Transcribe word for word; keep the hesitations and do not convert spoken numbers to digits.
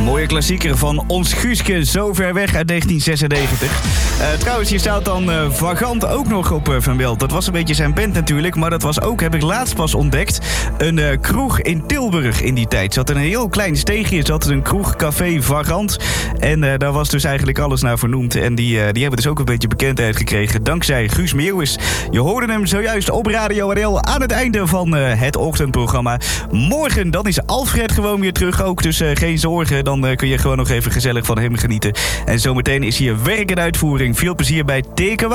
Mooie klassieker van Ons Guuske, Zo Ver Weg uit negentien zesennegentig. Uh, trouwens, hier staat dan uh, Vagant ook nog op uh, vermeld. Dat was een beetje zijn band natuurlijk, maar dat was ook, heb ik laatst pas ontdekt, een uh, kroeg in Tilburg in die tijd. Zat een heel klein steegje, zat een kroeg, café Vagant. En uh, daar was dus eigenlijk alles naar vernoemd. En die, uh, die hebben dus ook een beetje bekendheid gekregen dankzij Guus Meeuwis. Je hoorde hem zojuist op Radio R L aan het einde van uh, het ochtendprogramma. Morgen, dan is Alfred gewoon weer terug ook, dus uh, geen zorgen. Dan uh, kun je gewoon nog even gezellig van hem genieten. En zometeen is hier werk en uitvoering. Veel plezier bij Teken